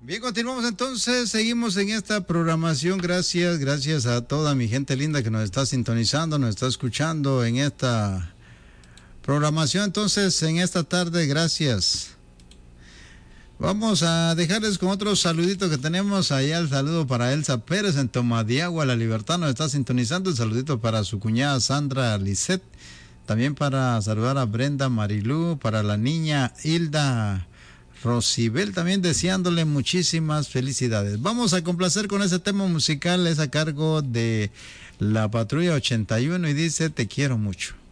Bien, continuamos entonces, seguimos en esta programación. Gracias a toda mi gente linda que nos está sintonizando, nos está escuchando en esta programación. Entonces, en esta tarde, gracias. Vamos a dejarles con otro saludito que tenemos allá. El saludo para Elsa Pérez en Tomadiagua, La Libertad, nos está sintonizando. El saludito para su cuñada Sandra Lisset. También para saludar a Brenda Marilú, para la niña Hilda Rosibel, también deseándole muchísimas felicidades. Vamos a complacer con ese tema musical, es a cargo de la Patrulla 81 y dice: te quiero mucho.